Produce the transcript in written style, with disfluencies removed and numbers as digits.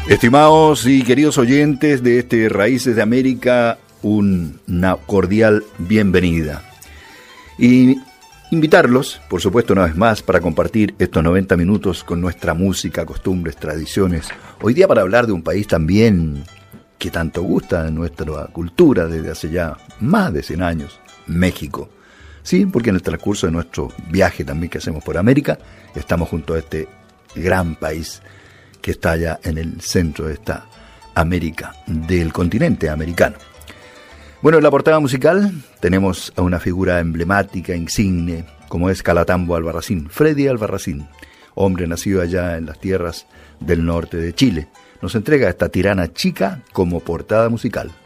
Estimados y queridos oyentes de Raíces de América, una cordial bienvenida. Y invitarlos, por supuesto, una vez más, para compartir estos 90 minutos con nuestra música, costumbres, tradiciones. Hoy día para hablar de un país también que tanto gusta en nuestra cultura desde hace ya más de 100 años, México. Sí, porque en el transcurso de nuestro viaje también que hacemos por América, estamos junto a este gran país que está allá en el centro de esta América, del continente americano. Bueno, en la portada musical tenemos a una figura emblemática, insigne, como es Calatambo Albarracín, Freddy Albarracín, hombre nacido allá en las tierras del norte de Chile. Nos entrega esta tirana chica como portada musical.